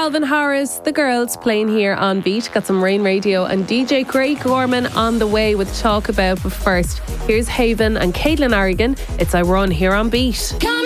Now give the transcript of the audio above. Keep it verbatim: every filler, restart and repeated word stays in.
Calvin Harris, The Girls, playing here on Beat. Got some Rain Radio and D J Craig Gorman on the way with Talk About. But first, here's Haven and Caitlin Arrigan. It's I Run here on Beat. Come